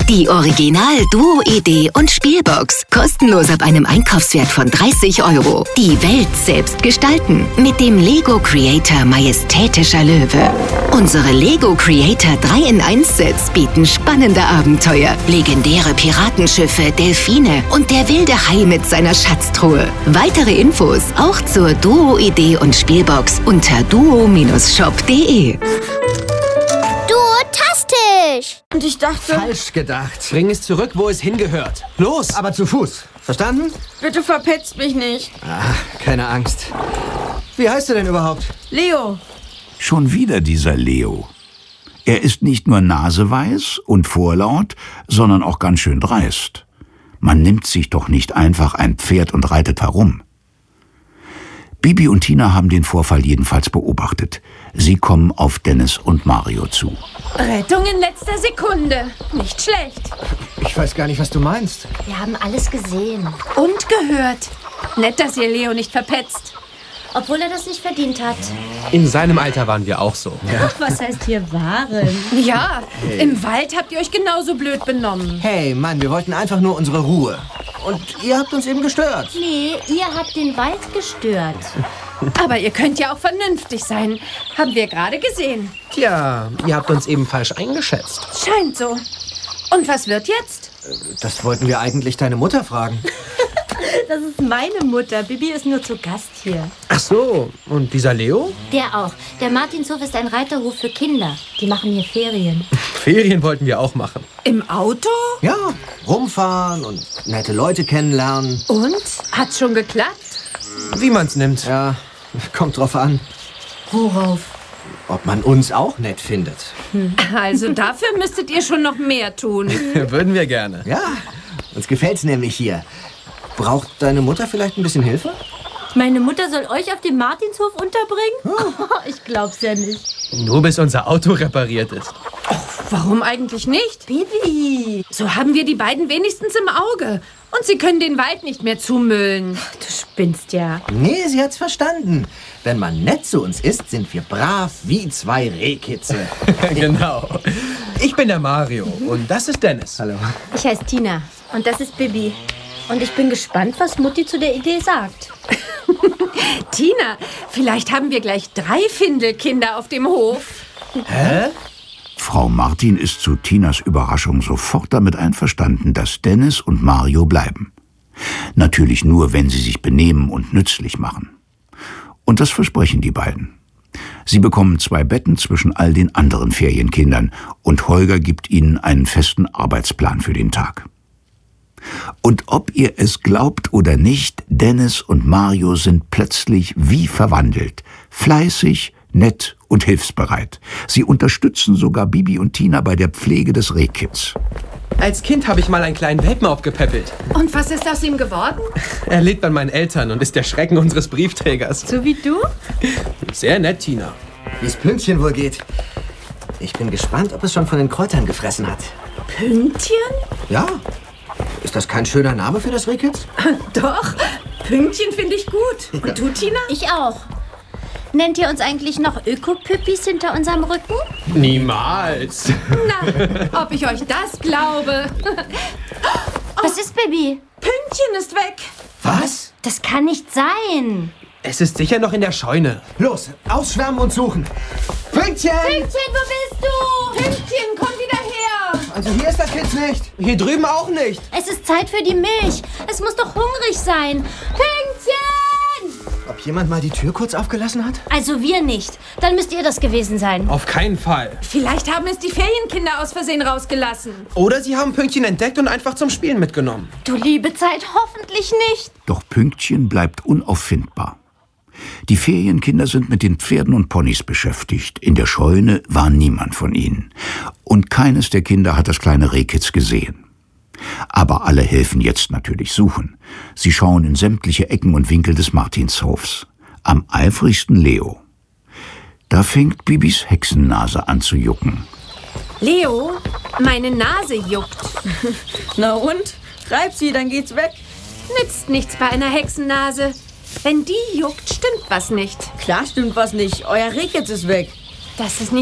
Die Original Duo-Idee und Spielbox. Kostenlos ab einem Einkaufswert von 30 €. Die Welt selbst gestalten. Mit dem Lego Creator Majestätischer Löwe. Unsere Lego Creator 3-in-1-Sets bieten spannende Abenteuer, legendäre Piratenschiffe, Delfine und der wilde Hai mit seiner Schatztruhe. Weitere Infos auch zur Duo-Idee und Spielbox unter duo-shop.de. Duotastisch! Und ich dachte... Falsch gedacht. Bring es zurück, wo es hingehört. Los! Aber zu Fuß. Verstanden? Bitte verpetzt mich nicht. Ah, keine Angst. Wie heißt du denn überhaupt? Leo. Schon wieder dieser Leo. Er ist nicht nur naseweiß und vorlaut, sondern auch ganz schön dreist. Man nimmt sich doch nicht einfach ein Pferd und reitet herum. Bibi und Tina haben den Vorfall jedenfalls beobachtet. Sie kommen auf Dennis und Mario zu. Rettung in letzter Sekunde. Nicht schlecht. Ich weiß gar nicht, was du meinst. Wir haben alles gesehen. Und gehört. Nett, dass ihr Leo nicht verpetzt. Obwohl er das nicht verdient hat. In seinem Alter waren wir auch so. Ach, was heißt hier waren? Ja, im Wald habt ihr euch genauso blöd benommen. Hey, Mann, wir wollten einfach nur unsere Ruhe. Und ihr habt uns eben gestört. Nee, ihr habt den Wald gestört. Aber ihr könnt ja auch vernünftig sein. Haben wir gerade gesehen. Tja, ihr habt uns eben falsch eingeschätzt. Scheint so. Und was wird jetzt? Das wollten wir eigentlich deine Mutter fragen. Das ist meine Mutter. Bibi ist nur zu Gast hier. Ach so, und dieser Leo? Der auch. Der Martinshof ist ein Reiterhof für Kinder. Die machen hier Ferien. Ferien wollten wir auch machen. Im Auto? Ja, rumfahren und nette Leute kennenlernen. Und? Hat's schon geklappt? Wie man's nimmt. Ja, kommt drauf an, Worauf? ob man uns auch nett findet. Also dafür müsstet ihr schon noch mehr tun. Würden wir gerne. Ja, uns gefällt's nämlich hier. Braucht deine Mutter vielleicht ein bisschen Hilfe? Meine Mutter soll euch auf dem Martinshof unterbringen? Oh, ich glaub's ja nicht. Nur bis unser Auto repariert ist. Warum eigentlich nicht? Bibi! So haben wir die beiden wenigstens im Auge. Und sie können den Wald nicht mehr zumüllen. Du spinnst ja. Nee, sie hat's verstanden. Wenn man nett zu uns ist, sind wir brav wie zwei Rehkitze. Genau. Ich bin der Mario und das ist Dennis. Hallo. Ich heiße Tina und das ist Bibi. Und ich bin gespannt, was Mutti zu der Idee sagt. Tina, vielleicht haben wir gleich 3 Findelkinder auf dem Hof. Hä? Frau Martin ist zu Tinas Überraschung sofort damit einverstanden, dass Dennis und Mario bleiben. Natürlich nur, wenn sie sich benehmen und nützlich machen. Und das versprechen die beiden. Sie bekommen 2 Betten zwischen all den anderen Ferienkindern und Holger gibt ihnen einen festen Arbeitsplan für den Tag. Und ob ihr es glaubt oder nicht, Dennis und Mario sind plötzlich wie verwandelt, fleißig, nett und hilfsbereit. Sie unterstützen sogar Bibi und Tina bei der Pflege des Rehkitz. Als Kind habe ich mal einen kleinen Welpen aufgepäppelt. Und was ist aus ihm geworden? Er lebt bei meinen Eltern und ist der Schrecken unseres Briefträgers. So wie du? Sehr nett, Tina. Wie's Pünktchen wohl geht. Ich bin gespannt, ob es schon von den Kräutern gefressen hat. Pünktchen? Ja. Ist das kein schöner Name für das Rehkitz? Doch, Pünktchen finde ich gut. Und du, Tina? Ich auch. Nennt ihr uns eigentlich noch Öko-Püppis hinter unserem Rücken? Niemals. Na, ob ich euch das glaube. Was ist, Bibi? Pünktchen ist weg. Was? Das kann nicht sein. Es ist sicher noch in der Scheune. Los, ausschwärmen und suchen. Pünktchen! Pünktchen, wo bist du? Pünktchen, komm wieder her. Also hier ist das Kitz nicht. Hier drüben auch nicht. Es ist Zeit für die Milch. Es muss doch hungrig sein. Pünktchen! Ob jemand mal die Tür kurz aufgelassen hat? Also wir nicht. Dann müsst ihr das gewesen sein. Auf keinen Fall. Vielleicht haben es die Ferienkinder aus Versehen rausgelassen. Oder sie haben Pünktchen entdeckt und einfach zum Spielen mitgenommen. Du liebe Zeit, hoffentlich nicht. Doch Pünktchen bleibt unauffindbar. Die Ferienkinder sind mit den Pferden und Ponys beschäftigt. In der Scheune war niemand von ihnen. Und keines der Kinder hat das kleine Rehkitz gesehen. Aber alle helfen jetzt natürlich suchen. Sie schauen in sämtliche Ecken und Winkel des Martinshofs. Am eifrigsten Leo. Da fängt Bibis Hexennase an zu jucken. Leo, meine Nase juckt. Na und? Reib sie, dann geht's weg. Nützt nichts bei einer Hexennase. Wenn die juckt, stimmt was nicht. Klar stimmt was nicht. Euer Rehkitz ist weg. Das ist